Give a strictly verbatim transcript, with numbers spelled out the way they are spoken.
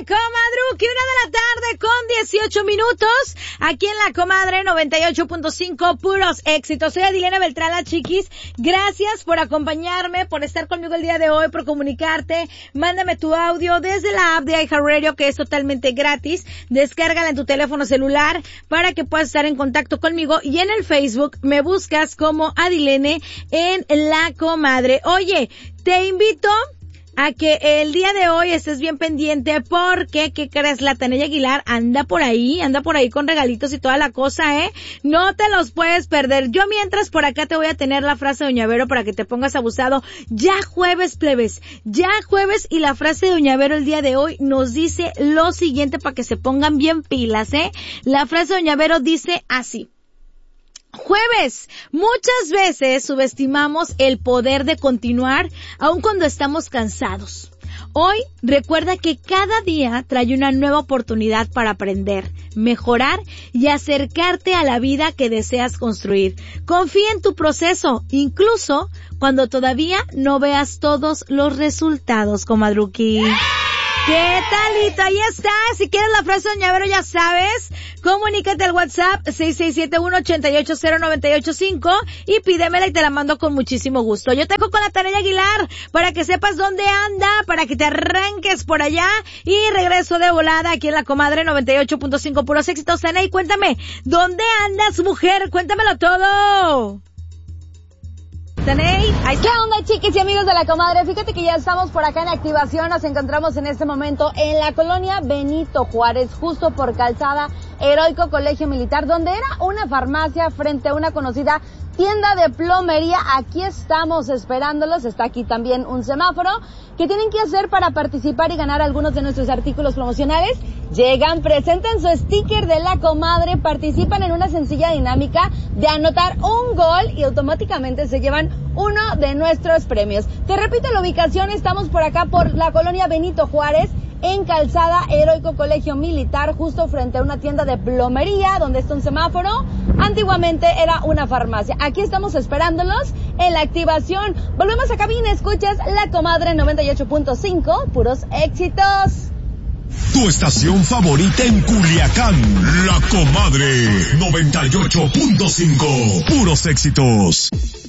Comadruki, una de la tarde con dieciocho minutos, aquí en La Comadre noventa y ocho punto cinco, puros éxitos. Soy Adilena Beltrán, la chiquis. Gracias por acompañarme, por estar conmigo el día de hoy, por comunicarte. Mándame tu audio desde la app de iHeartRadio, que es totalmente gratis. Descárgala en tu teléfono celular para que puedas estar en contacto conmigo. Y en el Facebook me buscas como Adilene en La Comadre. Oye, te invito a que el día de hoy estés bien pendiente porque, ¿qué crees? La Tania Aguilar anda por ahí, anda por ahí con regalitos y toda la cosa, ¿eh? No te los puedes perder. Yo mientras por acá te voy a tener la frase de Doña Vero para que te pongas abusado. Ya jueves, plebes, ya jueves, y la frase de Doña Vero el día de hoy nos dice lo siguiente para que se pongan bien pilas, ¿eh? La frase de Doña Vero dice así. Jueves, muchas veces subestimamos el poder de continuar aun cuando estamos cansados. Hoy recuerda que cada día trae una nueva oportunidad para aprender, mejorar y acercarte a la vida que deseas construir. Confía en tu proceso, incluso cuando todavía no veas todos los resultados, comadruki. ¿Qué talito? Ahí está. Si quieres la frase de Doña Vero, ya sabes. Comunícate al WhatsApp seis seis siete uno, ocho ocho cero, nueve ocho cinco y pídemela y te la mando con muchísimo gusto. Yo te dejo con la Tania Aguilar para que sepas dónde anda, para que te arranques por allá, y regreso de volada aquí en La Comadre noventa y ocho punto cinco, puros éxitos. Tania, y cuéntame, ¿dónde andas, mujer? Cuéntamelo todo. ¿Qué onda, chiquis y amigos de La Comadre? Fíjate que ya estamos por acá en activación. Nos encontramos en este momento en la colonia Benito Juárez, justo por Calzada Heroico Colegio Militar, donde era una farmacia frente a una conocida tienda de plomería. Aquí estamos esperándolos. Está aquí también un semáforo. ¿Qué tienen que hacer para participar y ganar algunos de nuestros artículos promocionales? Llegan, presentan su sticker de La Comadre, participan en una sencilla dinámica de anotar un gol y automáticamente se llevan uno de nuestros premios. Te repito la ubicación, estamos por acá por la colonia Benito Juárez, en Calzada Heroico Colegio Militar, justo frente a una tienda de plomería donde está un semáforo. Antiguamente era una farmacia. Aquí estamos esperándolos en la activación. Volvemos a cabina, escuchas La Comadre noventa y ocho punto cinco, puros éxitos. Tu estación favorita en Culiacán, La Comadre noventa y ocho punto cinco, puros éxitos.